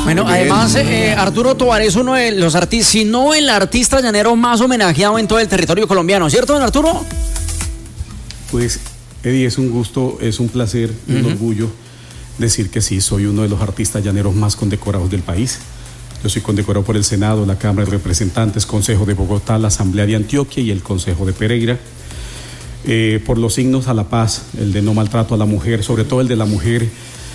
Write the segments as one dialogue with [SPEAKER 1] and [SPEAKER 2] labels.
[SPEAKER 1] Bueno, además, Arturo Tovar es uno de los artistas, si no el artista llanero más homenajeado en todo el territorio colombiano, ¿cierto, don Arturo?
[SPEAKER 2] Pues, Eddie, es un gusto, es un placer, un orgullo decir que sí, soy uno de los artistas llaneros más condecorados del país. Yo soy condecorado por el Senado, la Cámara de Representantes, Consejo de Bogotá, la Asamblea de Antioquia y el Consejo de Pereira. Por los signos a la paz, el de no maltrato a la mujer, sobre todo el de la mujer.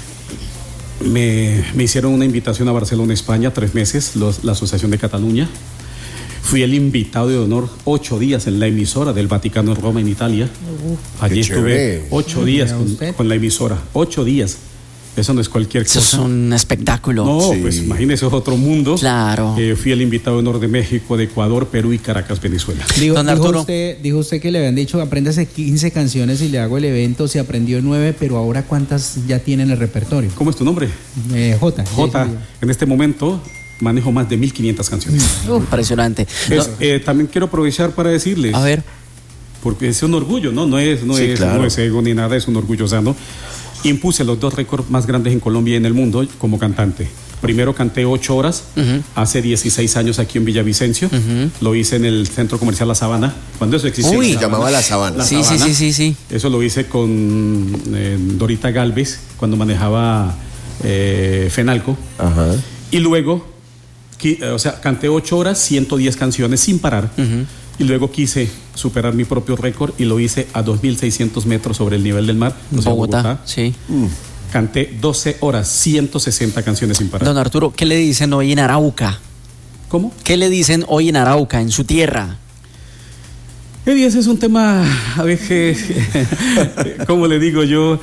[SPEAKER 2] Me hicieron una invitación a Barcelona, España, 3 meses, la Asociación de Cataluña. Fui el invitado de honor 8 días en la emisora del Vaticano en Roma, en Italia. Allí estuve 8 días con la emisora, 8 días. Eso no es cualquier cosa.
[SPEAKER 1] Eso es un espectáculo.
[SPEAKER 2] No, sí. Pues imagínese, es otro mundo.
[SPEAKER 1] Claro.
[SPEAKER 2] Fui el invitado de honor de México, de Ecuador, Perú y Caracas, Venezuela.
[SPEAKER 3] Dijo usted que le habían dicho, apréndase 15 canciones y le hago el evento. Se aprendió 9, pero ahora ¿cuántas ya tiene en el repertorio?
[SPEAKER 2] ¿Cómo es tu nombre?
[SPEAKER 3] J.
[SPEAKER 2] En este momento manejo más de 1.500 canciones.
[SPEAKER 1] Impresionante.
[SPEAKER 2] También quiero aprovechar para decirles.
[SPEAKER 1] A ver.
[SPEAKER 2] Porque es un orgullo, ¿no? No es ego ni nada, es un orgullo sano. Impuse los 2 récords más grandes en Colombia y en el mundo como cantante. Primero canté 8 horas, hace 16 años aquí en Villavicencio. Lo hice en el Centro Comercial La Sabana, cuando eso existía.
[SPEAKER 4] Se llamaba La Sabana.
[SPEAKER 1] Sí.
[SPEAKER 2] Eso lo hice con Dorita Galvez, cuando manejaba Fenalco.
[SPEAKER 4] Ajá.
[SPEAKER 2] Y luego, canté 8 horas, 110 canciones sin parar. Y luego quise superar mi propio récord y lo hice a 2.600 metros sobre el nivel del mar.
[SPEAKER 1] Bogotá. Sí.
[SPEAKER 2] Canté 12 horas, 160 canciones sin parar.
[SPEAKER 1] Don Arturo, ¿qué le dicen hoy en Arauca?
[SPEAKER 2] ¿Cómo?
[SPEAKER 1] ¿Qué le dicen hoy en Arauca, en su tierra?
[SPEAKER 2] Eddie, ese es un tema, a veces, ¿cómo le digo yo?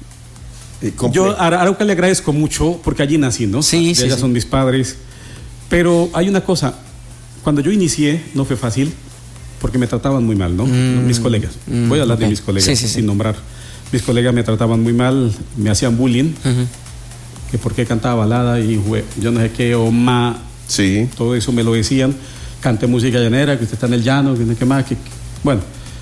[SPEAKER 2] Yo a Arauca le agradezco mucho porque allí nací, ¿no?
[SPEAKER 1] Sí.
[SPEAKER 2] Son mis padres. Pero hay una cosa, cuando yo inicié no fue fácil porque me trataban muy mal, ¿no? Mis colegas. Voy a hablar de mis colegas sin nombrar. Mis colegas me trataban muy mal, me hacían bullying, que por qué cantaba balada y yo no sé qué, todo eso me lo decían. Canté música llanera, que usted está en el llano, que no sé qué más, bueno.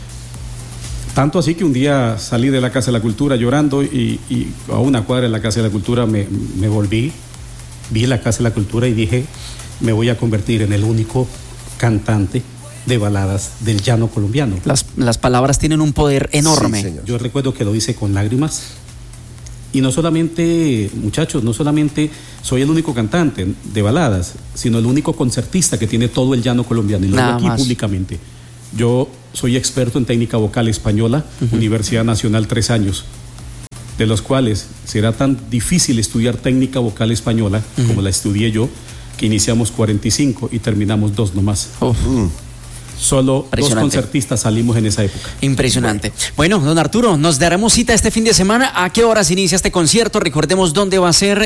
[SPEAKER 2] Tanto así que un día salí de la Casa de la Cultura llorando y a una cuadra de la Casa de la Cultura me volví, vi la Casa de la Cultura y dije, me voy a convertir en el único cantante de baladas del llano colombiano.
[SPEAKER 1] Las palabras tienen un poder enorme.
[SPEAKER 4] Sí, señor.
[SPEAKER 2] Yo recuerdo que lo hice con lágrimas. Y no solamente, muchachos, no solamente soy el único cantante de baladas, sino el único concertista que tiene todo el llano colombiano. Y lo digo aquí públicamente. Yo soy experto en técnica vocal española, Universidad Nacional 3 años, de los cuales será tan difícil estudiar técnica vocal española como la estudié yo, que iniciamos 45 y terminamos 2 nomás. Solo 2 concertistas salimos en esa época.
[SPEAKER 1] Impresionante. Bueno, don Arturo, nos daremos cita este fin de semana. ¿A qué horas inicia este concierto? Recordemos dónde va a ser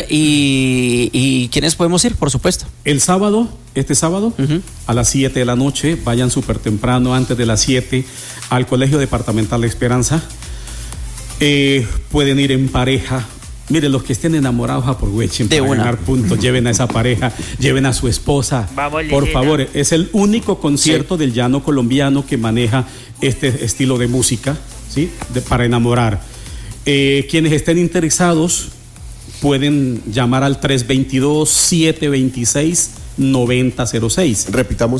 [SPEAKER 1] y quiénes podemos ir, por supuesto.
[SPEAKER 2] Este sábado, a las 7 de la noche, vayan súper temprano, antes de las 7, al Colegio Departamental de Esperanza. Pueden ir en pareja. Mire, los que estén enamorados aprovechen para ganar puntos, lleven a esa pareja, lleven a su esposa. Vamos, por favor, es el único concierto del llano colombiano que maneja este estilo de música, ¿sí? Para enamorar. Quienes estén interesados pueden llamar al 322-726-9006.
[SPEAKER 4] Repitamos.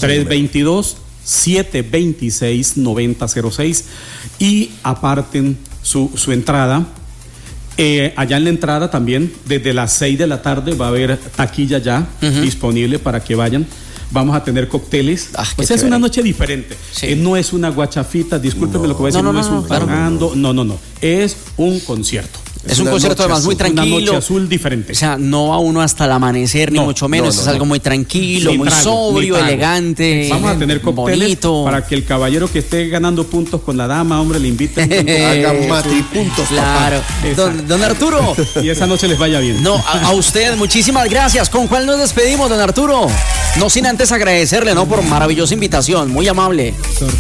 [SPEAKER 2] 322-726-9006 y aparten su entrada. Allá en la entrada también, desde las 6 de la tarde va a haber taquilla ya disponible para que vayan. Vamos a tener cócteles. Pues es una noche diferente. No es una guachafita, discúlpeme lo que voy a decir, no es un pagando, no. Es un concierto.
[SPEAKER 1] Es un concierto además muy tranquilo.
[SPEAKER 2] Una noche azul diferente.
[SPEAKER 1] O sea, no va uno hasta el amanecer, ni mucho menos. Es algo muy tranquilo, muy sobrio, elegante.
[SPEAKER 2] Vamos a tener cócteles
[SPEAKER 1] bonito,
[SPEAKER 2] para que el caballero que esté ganando puntos con la dama, hombre, le invite.
[SPEAKER 4] Hagan matipuntos,
[SPEAKER 1] claro. Don Arturo.
[SPEAKER 2] Y esa noche les vaya bien.
[SPEAKER 1] No, a usted, muchísimas gracias. ¿Con cuál nos despedimos, don Arturo? No sin antes agradecerle, ¿no? Por maravillosa invitación, muy amable.